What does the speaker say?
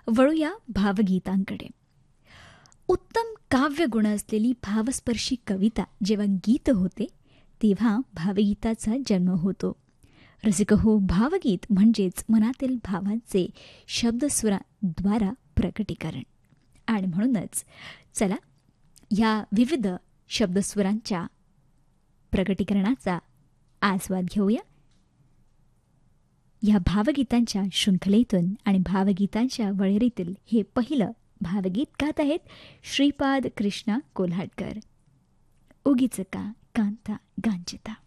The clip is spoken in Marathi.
वळूया भावगीतांकडे. उत्तम काव्यगुण असलेली भावस्पर्शी कविता जेव्हा गीत होते तेव्हा भावगीताचा जन्म होतो. रसिक हो, भावगीत म्हणजेच मनातील भावांचे शब्दस्वराद्वारा प्रकटीकरण. आणि म्हणूनच चला या विविध शब्दस्वरांच्या प्रकटीकरणाचा आस्वाद घेऊया या भावगीतांच्या शृंखलेतून. आणि भावगीतांच्या वळेरीतील हे पहिलं भावगीत गात आहेत श्रीपाद कृष्णा कोल्हाटकर. उगीच का कांता गांजिता.